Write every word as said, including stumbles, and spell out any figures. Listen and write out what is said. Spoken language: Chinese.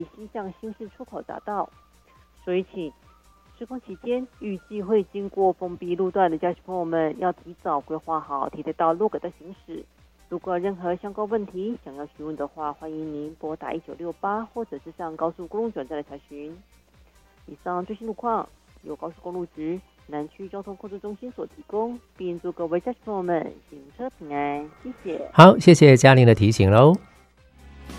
西向新市出口匝道。所以请施工期间预计会经过封闭路段的驾驶朋友们要提早规划好提铁道路轨的行驶。如果有任何相关问题想要询问的话，欢迎您拨打一九六八或者是上高速公路转站来查询。以上最新路况由高速公路局南区交通控制中心所提供，并祝各位驾驶朋友们行车平安，谢谢。 好，谢谢嘉玲的提醒喽。